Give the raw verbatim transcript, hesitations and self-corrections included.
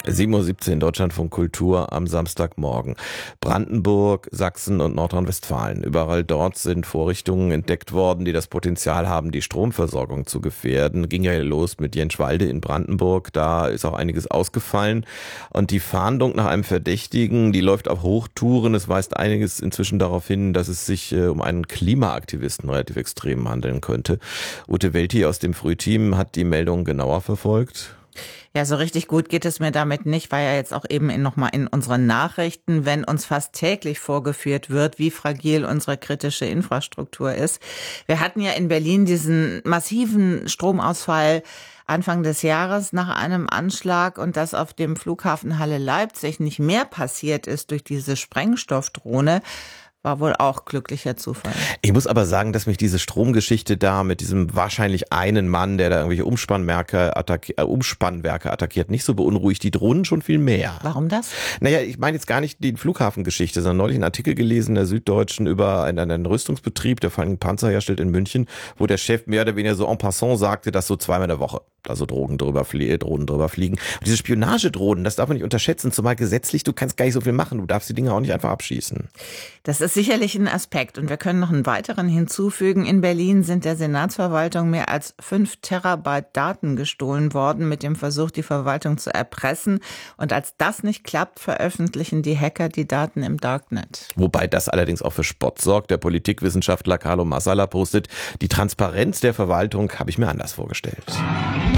sieben Uhr siebzehn Deutschlandfunk Kultur am Samstagmorgen. Brandenburg, Sachsen und Nordrhein-Westfalen. Überall dort sind Vorrichtungen entdeckt worden, die das Potenzial haben, die Stromversorgung zu gefährden. Ging ja los mit Jenschwalde in Brandenburg. Da ist auch einiges ausgefallen. Und die Fahndung nach einem Verdächtigen, die läuft auf Hochtouren. Es weist einiges inzwischen darauf hin, dass es sich äh, um einen Klimaaktivisten relativ extrem handeln könnte. Ute Welti aus dem Frühteam hat die Meldung genauer verfolgt. Ja, so richtig gut geht es mir damit nicht, weil ja jetzt auch eben in, nochmal in unseren Nachrichten, wenn uns fast täglich vorgeführt wird, wie fragil unsere kritische Infrastruktur ist. Wir hatten ja in Berlin diesen massiven Stromausfall Anfang des Jahres nach einem Anschlag, und dass auf dem Flughafen Halle-Leipzig nicht mehr passiert ist durch diese Sprengstoffdrohne, war wohl auch glücklicher Zufall. Ich muss aber sagen, dass mich diese Stromgeschichte da mit diesem wahrscheinlich einen Mann, der da irgendwelche Umspannwerke, attacki- äh, Umspannwerke attackiert, nicht so beunruhigt. Die Drohnen schon viel mehr. Warum das? Naja, ich meine jetzt gar nicht die Flughafengeschichte, sondern neulich einen Artikel gelesen in der Süddeutschen über einen, einen Rüstungsbetrieb, der vor allem Panzer herstellt in München, wo der Chef mehr oder weniger so en passant sagte, dass so zweimal in der Woche da so Drogen drüber flie- Drohnen drüber fliegen. Und diese Spionagedrohnen, das darf man nicht unterschätzen, zumal gesetzlich, du kannst gar nicht so viel machen, du darfst die Dinger auch nicht einfach abschießen. Das ist sicherlich ein Aspekt, und wir können noch einen weiteren hinzufügen. In Berlin sind der Senatsverwaltung mehr als fünf Terabyte Daten gestohlen worden, mit dem Versuch, die Verwaltung zu erpressen. Und als das nicht klappt, veröffentlichen die Hacker die Daten im Darknet. Wobei das allerdings auch für Spott sorgt. Der Politikwissenschaftler Carlo Massala postet, die Transparenz der Verwaltung habe ich mir anders vorgestellt.